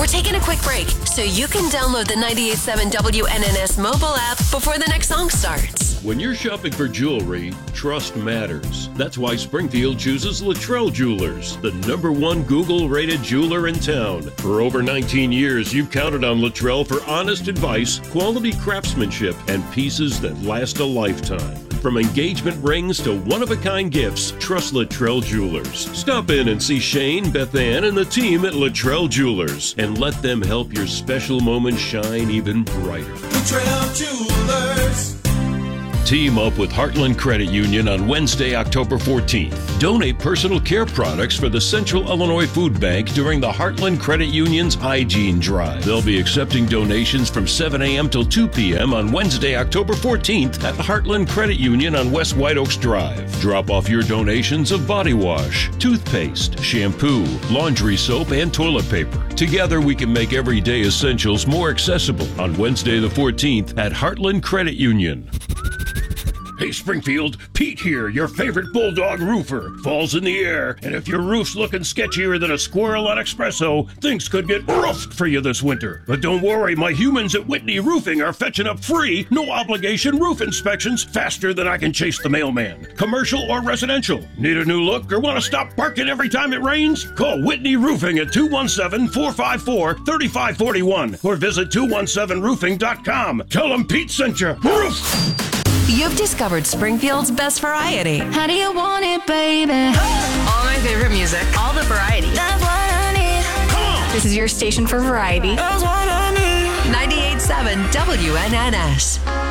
We're taking a quick break so you can download the 98.7 WNNS mobile app before the next song starts. When you're shopping for jewelry, trust matters. That's why Springfield chooses Luttrell Jewelers, the #1 Google-rated jeweler in town. For over 19 years, you've counted on Luttrell for honest advice, quality craftsmanship, and pieces that last a lifetime. From engagement rings to one-of-a-kind gifts, trust Luttrell Jewelers. Stop in and see Shane, Beth Ann, and the team at Luttrell Jewelers, and let them help your special moments shine even brighter. Luttrell Jewelers. Team up with Heartland Credit Union on Wednesday, October 14th. Donate personal care products for the Central Illinois Food Bank during the Heartland Credit Union's Hygiene Drive. They'll be accepting donations from 7 a.m. till 2 p.m. on Wednesday, October 14th at Heartland Credit Union on West White Oaks Drive. Drop off your donations of body wash, toothpaste, shampoo, laundry soap, and toilet paper. Together, we can make everyday essentials more accessible on Wednesday the 14th at Heartland Credit Union. Hey Springfield, Pete here, your favorite Bulldog roofer. Fall's in the air, and if your roof's looking sketchier than a squirrel on espresso, things could get roughed for you this winter. But don't worry, my humans at Whitney Roofing are fetching up free, no-obligation roof inspections faster than I can chase the mailman. Commercial or residential. Need a new look or want to stop barking every time it rains? Call Whitney Roofing at 217-454-3541 or visit 217roofing.com. Tell them Pete sent you. Roof! You've discovered Springfield's best variety. How do you want it, baby? All my favorite music. All the variety. That's what I need. Come on! This is your station for variety. That's what I need. 98.7 WNNS.